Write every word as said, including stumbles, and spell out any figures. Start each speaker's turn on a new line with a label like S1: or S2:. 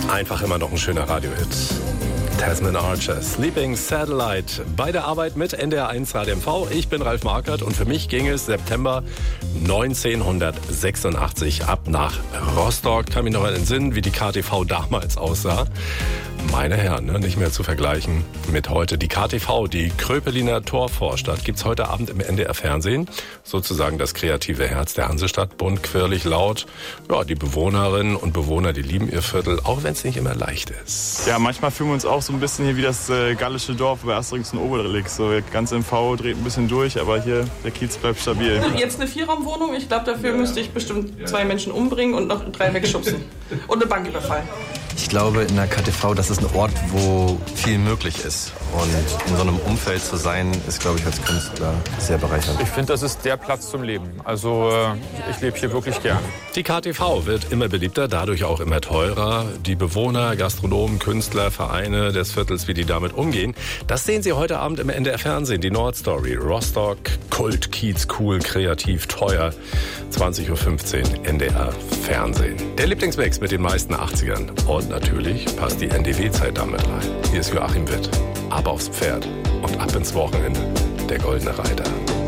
S1: Einfach immer noch ein schöner Radiohit. Tasman Archer, Sleeping Satellite. Bei der Arbeit mit N D R eins Radio M V. Ich bin Ralf Markert und für mich ging es September neunzehnhundertsechsundachtzig ab nach Rostock. Kann mich noch in den Sinn, wie die K T V damals aussah. Meine Herren, ne, nicht mehr zu vergleichen mit heute. Die K T V, die Kröpeliner Torvorstadt, gibt's heute Abend im N D R Fernsehen. Sozusagen das kreative Herz der Hansestadt, bunt, quirlig, laut. Ja, die Bewohnerinnen und Bewohner, die lieben ihr Viertel, auch wenn es nicht immer leicht ist.
S2: Ja, manchmal fühlen wir uns auch so ein bisschen hier wie das äh, gallische Dorf bei Asterix und Obelix. So, ganz M V dreht ein bisschen durch, aber hier, der Kiez bleibt stabil.
S3: Jetzt eine Vierraumwohnung. Ich glaube, dafür müsste ich bestimmt zwei Menschen umbringen und noch drei wegschubsen. Und eine Bank überfallen.
S4: Ich glaube, in der K T V, das ist ein Ort, wo viel möglich ist. Und in so einem Umfeld zu sein, ist, glaube ich, als Künstler sehr bereichernd.
S5: Ich finde, das ist der Platz zum Leben. Also ich lebe hier wirklich gern.
S1: Die K T V wird immer beliebter, dadurch auch immer teurer. Die Bewohner, Gastronomen, Künstler, Vereine des Viertels, wie die damit umgehen, das sehen Sie heute Abend im N D R Fernsehen. Die Nordstory, Rostock, Kult, Kiez, cool, kreativ, teuer. zwanzig Uhr fünfzehn, N D R Fernsehen. Der Lieblingsmix mit den meisten achtzigern. Und natürlich passt die N D W-Zeit damit rein. Hier ist Joachim Witt. Ab aufs Pferd und ab ins Wochenende. Der Goldene Reiter.